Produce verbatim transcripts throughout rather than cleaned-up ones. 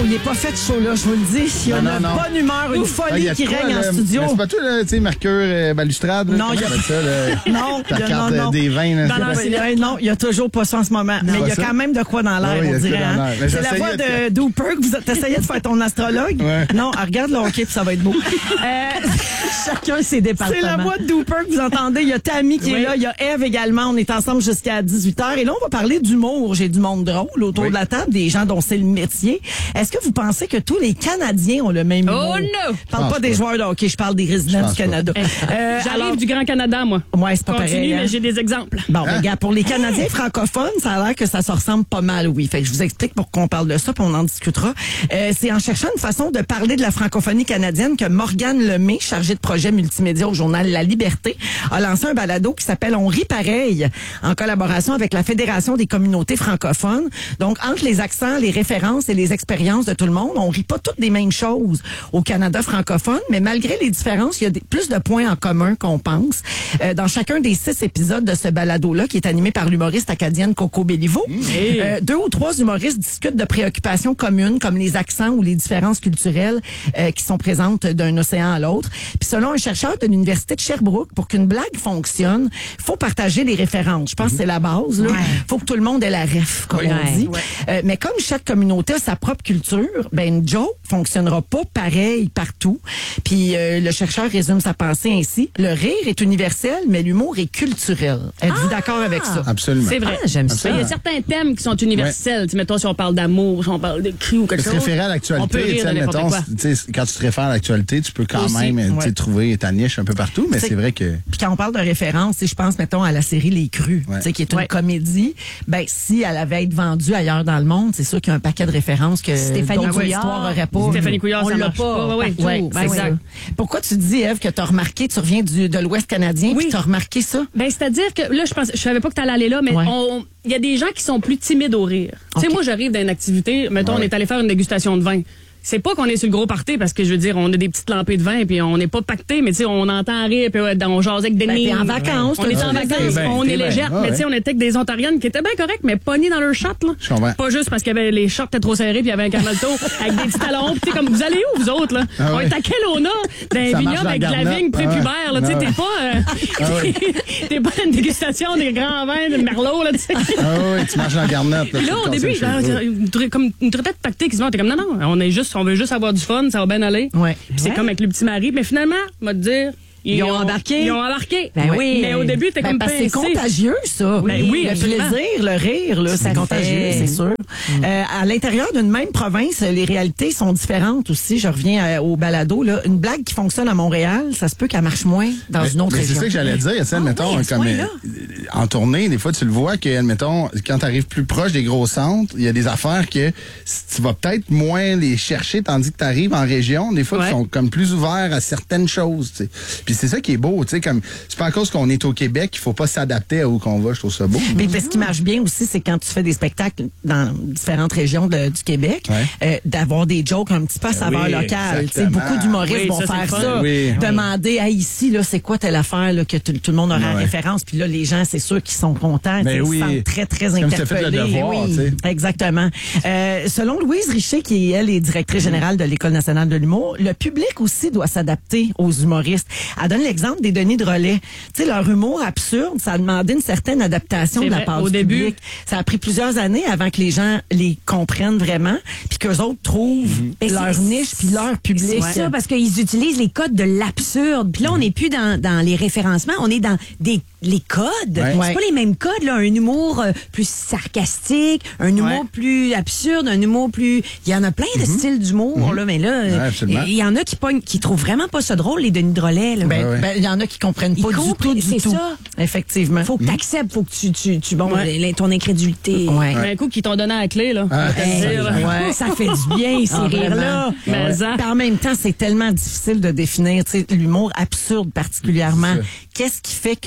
il n'est pas fait de show là, je vous le dis. Il y a non, une non, non. bonne humeur, une folie ah, qui quoi, règne là, en studio. Mais c'est pas tout, là, tu sais, Mercure, euh, balustrade. Non, il y a ça, là. Non, Ta il y a- carte non, non. des vins. Là, Non, non, c'est vrai, non, il n'y a toujours pas ça en ce moment. Mais il y a Pas quand ça? même de quoi dans l'air, Oui, il y a on de quoi dirait. dans Hein? l'air. Mais C'est la j'essayais voix de- de Dooper que vous essayez de faire ton astrologue. Ouais. Non, ah, regarde le hockey puis ça va être beau. Euh, Chacun ses départements. C'est la voix de Dooper que vous entendez. Il y a Tammy qui Oui. est là. Il y a Eve également. On est ensemble jusqu'à dix-huit heures. Et là, on va parler d'humour. J'ai du monde drôle autour Oui. de la table, des gens dont c'est le métier. Est-ce que vous pensez que tous les Canadiens ont le même humour? Oh non! Je parle pense pas des pas. joueurs de hockey, je parle des résidents pense du Canada. Euh, J'arrive alors- du Grand Canada, moi. Ouais, c'est pas Continue, pareil. hein. mais j'ai des exemples. Bon, Hein? regarde, pour les Canadiens francophones, ça a l'air que ça se ressemble pas mal, oui. Fait que je vous explique pour qu'on parle de ça, puis on en discutera. Euh, c'est en cherchant une façon de parler de la francophonie canadienne que Morgane Lemay, chargée de projet multimédia au journal La Liberté, a lancé un balado qui s'appelle On rit pareil, en collaboration avec la Fédération des communautés francophones. Donc, entre les accents, les références et les expériences de tout le monde, on rit pas toutes des mêmes choses au Canada francophone, mais malgré les différences, il y a des, plus de points en commun qu'on pense. Euh, dans chacun des six épisodes de ce balado-là, qui est animé par l'humoriste acadienne Coco Béliveau, euh, deux ou trois humoristes discutent de préoccupations communes comme les accents ou les différences culturelles euh, qui sont présentes d'un océan à l'autre. Puis selon un chercheur de l'Université de Sherbrooke, pour qu'une blague fonctionne, il faut partager les références. Je pense que c'est la base. Il faut que tout le monde ait la ref, comme Oui. on dit. Ouais. Euh, mais comme chaque communauté a sa propre culture, ben une joke fonctionnera pas pareil partout. Puis euh, le chercheur résume sa pensée ainsi. Le rire est universel, mais l'humour est culturel. Êtes-vous d'accord avec ça? Absolument. C'est vrai. Ah, j'aime ça. Il y a certains thèmes qui sont universels. Tu sais, mettons, si on parle d'amour, si on parle de cul ou quelque Se chose. référer à on peut l'actualité, rire tu sais, de n'importe admettons, quoi. tu sais, quand tu te réfères à l'actualité, tu peux quand Aussi, même euh, tu sais, ouais. trouver ta niche un peu partout, mais C'est- c'est vrai que... Puis quand on parle de référence, je pense, mettons, à la série Les Crus, Ouais. tu sais, qui est une Ouais. comédie. Ben, si elle avait été vendue ailleurs dans le monde, c'est sûr qu'il y a un paquet de références que Stéphanie d'autres Couillard. histoires n'auraient pas. Stéphanie Couillard, On ça l'a marche pas pas. Ouais, ouais. partout. Ouais, Ben c'est oui. ça. Pourquoi tu dis, Ève, que tu as remarqué, tu reviens du, de l'Ouest canadien, Oui. puis tu as remarqué ça? Ben, c'est-à-dire que là, je pense, je savais pas que t'allais aller là, mais Ouais. on, il y a des gens qui sont plus timides au rire. Tu sais, Ok. moi, j'arrive dans une activité, mettons, Ouais. on est allé faire une dégustation de vin. C'est pas qu'on est sur le gros party parce que je veux dire, on a des petites lampées de vin puis on n'est pas pacté, mais tu sais, on entend rire puis ouais, on jase avec des Ben, t'es en vacances, On toi, est tu en veux vacances, dire. Ben, on t'es est bien. légère, Ah, mais tu sais, ouais. on était avec des Ontariennes qui étaient bien correctes, mais pognées dans leur short, là. Je comprends. Pas juste parce qu'il y avait les shorts étaient trop serrés puis il y avait un carmelto avec des petits talons. Puis tu sais, comme vous allez où, vous autres, là? Ah on ouais. est à Kelowna, dans un Ça marche vignoble dans avec de la Garnotte. vigne prépubère, là. Tu sais, Ah ouais. t'es pas, euh, Ah ouais. t'es pas une dégustation des grands vins de Merlot, là, tu sais. Ah oui, tu marches dans la garnotte. Puis là, au début, tu te casses genre, les cheveux. une tra- comme une traitette pactée qui se t'es comme non, non, on est juste, on veut juste avoir du fun, ça va bien aller. Ouais. Puis c'est Ouais. comme avec le petit mari, mais finalement, on va te dire. Ils ont embarqué. Ils ont embarqué. Ben oui. Mais au début, t'es Ben, comme parce que c'est pincé. contagieux, ça. Ben oui, le absolument. plaisir, le rire, là, c'est Ça contagieux, fait- c'est sûr. Euh, à l'intérieur d'une même province, les réalités sont différentes aussi. Je reviens euh, au balado. Là. Une blague qui fonctionne à Montréal, ça se peut qu'elle marche moins dans Mais- une autre mais c'est région. ça que j'allais dire. Tu sais, admettons, oui, à ce comme point-là. euh, en tournée, des fois, tu le vois que, admettons, quand tu arrives plus proche des gros centres, il y a des affaires que tu vas peut-être moins les chercher, tandis que tu arrives en région, des fois, Ouais. qui sont comme plus ouverts à certaines choses. Tu sais. Puis c'est ça qui est beau. Tu sais, comme c'est pas à cause qu'on est au Québec qu'il faut pas s'adapter à où qu'on va. Je trouve ça beau. Mais ce qui marche bien aussi, c'est quand tu fais des spectacles dans différentes régions de- du Québec, Ouais. euh, d'avoir des jokes un petit peu à saveur oui, locale. Tu sais, exactement. beaucoup d'humoristes Oui, vont ça, c'est faire le fun. ça. Oui. Demander, ah, ici, là, c'est quoi telle affaire là, que tout, tout le monde aura Ouais. référence. Puis là, les gens, c'est sûr qu'ils sont contents. Ben Ils oui. se sentent très, très C'est comme si t'as interpellés. fait le devoir, Oui, tu sais. exactement. Euh, selon Louise Richer, qui elle est directrice générale de l'École nationale de l'humour, le public aussi doit s'adapter aux humoristes. Elle donne l'exemple des Denis de Relais. Tu sais, leur humour absurde, ça a demandé une certaine adaptation C'est de la vrai, part au du début. public. Ça a pris plusieurs années avant que les gens les comprennent vraiment, puis qu'eux autres trouvent Mais leur c'est- niche puis leur public. C'est ça, parce qu'ils utilisent les codes de l'absurde. Puis là, on n'est plus dans, dans les référencements, on est dans des les codes. Ouais. C'est pas les mêmes codes, là. Un humour euh, plus sarcastique, un humour Ouais. plus absurde, un humour plus... Il y en a plein de styles d'humour, là, mais là, euh, Ouais, absolument. il y en a qui pognent, qui trouvent vraiment pas ça drôle, les Denis de Relais, là. Ben, Ouais, ouais. ben, il y en a qui comprennent Ils pas du comprennent, tout, du c'est tout. ça. Effectivement. Faut que tu acceptes, faut que tu, tu, tu bon, Ouais. les- ton incrédulité. Ouais. Mais un coup qu'ils t'ont donné à la clé, là. Ah, on va te le dire, là. Ouais. Ça fait du bien, ces Ah, rires-là. Mais ça. Puis en même temps, c'est tellement difficile de définir tu sais, l'humour absurde particulièrement. C'est ça. Qu'est-ce qui fait que tel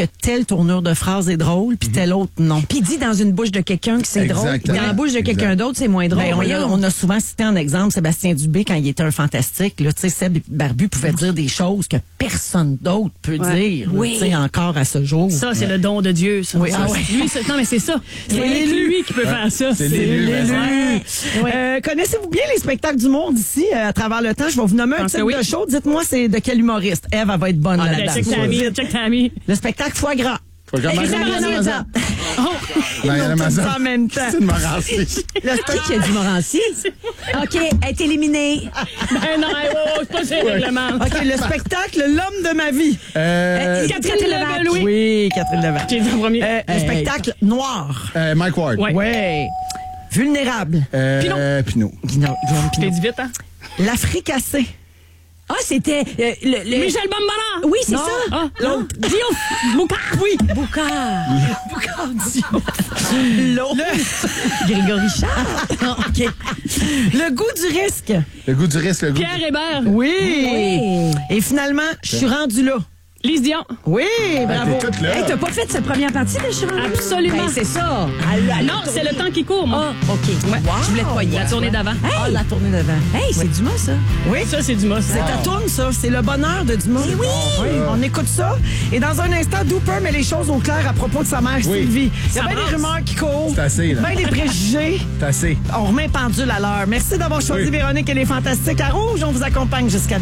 tournure de phrase est drôle, puis tel autre, non. Puis dit dans une bouche de quelqu'un que c'est drôle. Exactement. Dans la bouche de quelqu'un d'autre, c'est moins drôle. Ben, on, a, Voyons. on a souvent cité en exemple Sébastien Dubé quand il était un fantastique. Là, tu sais, Seb Barbu pouvait dire des choses que personne d'autre peut Ouais. dire. Oui. Tu sais, encore à ce jour. Ça, c'est le don de Dieu, ça. Oui, Ça, ah ouais. Lui, c'est- non, mais c'est ça. C'est l'élu. lui qui peut faire ça. c'est l'élu, l'élu. Ouais. Euh, connaissez-vous bien les spectacles d'humour d'ici euh, à travers le temps? Je vais vous nommer un Pense type que oui. de show. Dites-moi, c'est de quel humoriste? Eve, elle va être bonne Ah, là-dedans. check ta amie, check ta amie. Le spectacle Foie Gras. Faut quand même- Et Mariana Mariana Mazza. Oh, Mariana Tout Mazza. ça en même temps. C'est une Morancy. Le Qui spectacle... qui a du Morancy? OK, elle est éliminée. ben non, hey, wow, wow, c'est pas ça, le règlement. OK, le spectacle L'homme de ma vie. Euh, Catherine Levac, oui. Oui, Catherine Levac. Qui est en premier. Euh, le Hey. spectacle Noir. euh, Mike Ward. Ouais. Ouais. Vulnérable. Euh, Pinot. euh, Pinot. Guillaume Guillaume T'es Pinot. dit vite, hein? L'Africassé. Ah, c'était euh, le, le- Michel Bambara! Oui, c'est Non. ça. Ah, L'autre. Diouf! Boucard! Oui! Boucard. L'autre. Grégory Charles. Ah, OK. Le goût du risque. Le goût du risque, le goût. Pierre Hébert! Oui. Oui. Et finalement, je suis rendu là. Lise Dion! Oui, bravo. T'es toute là. Hey, t'as pas fait cette première partie de Chemin? Absolument. Ben, c'est ça. Non, c'est le temps qui court, moi. Ah, OK. Je voulais te poigner. La tournée d'avant. Ah, la tournée d'avant. Hey, c'est du mot, ça. Oui. Ça, c'est du mos. C'est ta tourne, ça. C'est le bonheur de Dumas. Oui. On écoute ça. Et dans un instant, Dooper met les choses au clair à propos de sa mère, Oui. Sylvie. Il y a Ça bien des brasse. rumeurs qui courent. C'est assez, là. Bien des préjugés. C'est assez. On remet pendule à l'heure. Merci d'avoir choisi Oui. Véronique et les Fantastiques à Rouge. On vous accompagne jusqu'à